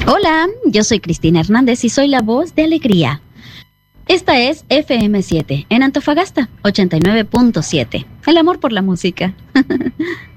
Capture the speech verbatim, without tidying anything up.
Hola, yo soy Cristina Hernández y soy la voz de Alegría. Esta es F M siete en Antofagasta, ochenta y nueve punto siete. El amor por la música.